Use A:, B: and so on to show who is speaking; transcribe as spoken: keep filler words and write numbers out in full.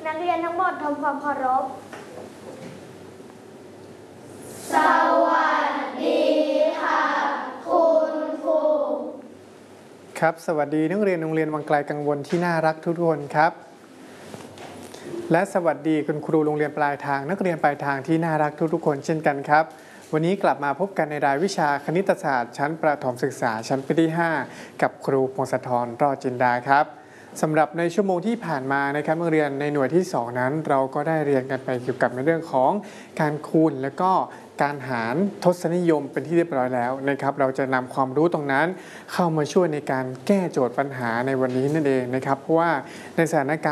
A: นักเรียนทั้งหมดทำความเคารพ
B: สวัสดีค่ะคุณครู
C: ครับสวัสดีนักเรียนโรงเรียนวังไกลกังวลที่น่ารักทุกคนครับและสวัสดีคุณครูโรงเรียนปลายทางนักเรียนปลายทางที่น่ารักทุกๆคนเช่นกันครับวันนี้กลับมาพบกันในรายวิชาคณิตศาสตร์ชั้นประถมศึกษาชั้นปีที่ห้ากับครูพงศธร รอดจินดาครับสำหรับในชั่วโมงที่ผ่านมานะครับนักเรียนในหน่วยที่สองนั้นเราก็ได้เรียนกันไปเกี่ยวกับในเรื่องของการคูณและก็การหารทศนิยมเป็นที่เรียบร้อยแล้วนะครับเราจะนำความรู้ตรงนั้นเข้ามาช่วยในการแก้โจทย์ปัญหาในวันนี้นั่นเองนะครับเพราะว่าในสถานการณ์